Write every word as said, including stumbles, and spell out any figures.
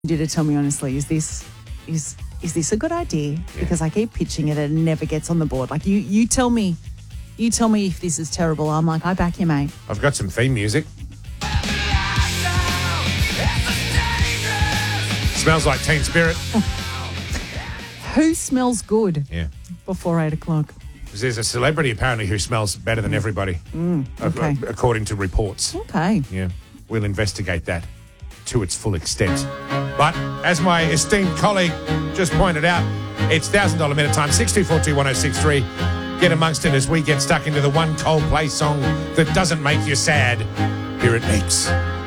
you to tell me honestly, is this is is this a good idea? Yeah. Because I keep pitching it and it never gets on the board. Like you, you tell me, you tell me if this is terrible. I'm like, I back you, mate. I've got some theme music. Smells like Teen Spirit. Who smells good Yeah. before eight o'clock? There's a celebrity apparently who smells better than everybody, Mm, okay. ac- according to reports. Okay. Yeah, we'll investigate that to its full extent. But as my esteemed colleague just pointed out, it's one thousand dollars minute time, six two four two one oh six three. Get amongst it as we get stuck into the one Coldplay song that doesn't make you sad. Here it makes.